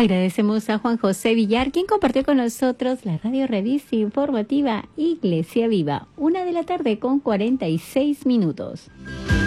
Agradecemos a Juan José Villar, quien compartió con nosotros la radio revista informativa Iglesia Viva, 1 de la tarde con 46 minutos.